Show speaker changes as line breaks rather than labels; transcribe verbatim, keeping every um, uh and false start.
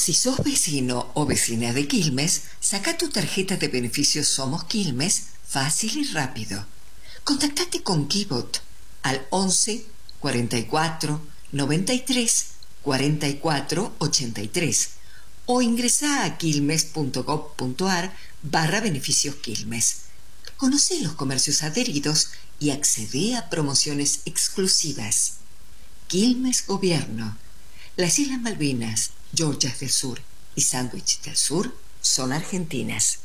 Si sos vecino o vecina de Quilmes, saca tu tarjeta de beneficios Somos Quilmes fácil y rápido. Contactate con Kibot al once, cuarenta y cuatro, noventa y tres, cuarenta y cuatro, ochenta y tres o ingresa a quilmes.gov.ar barra beneficios Quilmes. Conoce los comercios adheridos y accede a promociones exclusivas. Quilmes Gobierno. Las Islas Malvinas, Georgias del Sur y Sandwich del Sur son argentinas.